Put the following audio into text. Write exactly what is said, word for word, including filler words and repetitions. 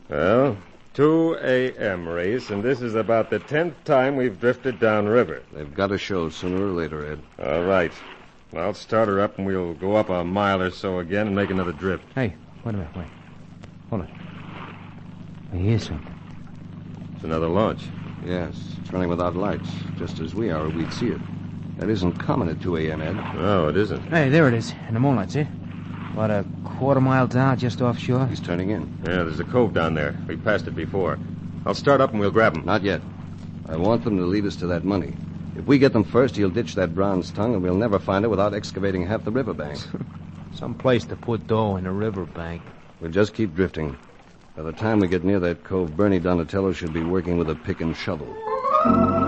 Well, two a.m., Race, and this is about the tenth time we've drifted downriver. They've got to show sooner or later, Ed. All right. I'll start her up, and we'll go up a mile or so again and make another drift. Hey, wait a minute, wait. Hold it. I hear something. It's another launch. Yes, it's running without lights. Just as we are, we'd see it. That isn't common at two a.m., Ed. No, it isn't. Hey, there it is, in the moonlight, see? About a quarter mile down, just offshore. He's turning in. Yeah, there's a cove down there. We passed it before. I'll start up and we'll grab him. Not yet. I want them to lead us to that money. If we get them first, he'll ditch that bronze tongue, and we'll never find it without excavating half the riverbank. Some place to put dough in a riverbank. We'll just keep drifting. By the time we get near that cove, Bernie Donatello should be working with a pick and shovel.